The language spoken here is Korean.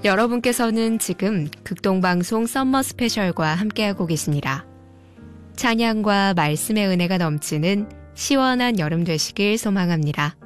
여러분께서는 지금 극동방송 썸머 스페셜과 함께하고 계십니다. 찬양과 말씀의 은혜가 넘치는 시원한 여름 되시길 소망합니다.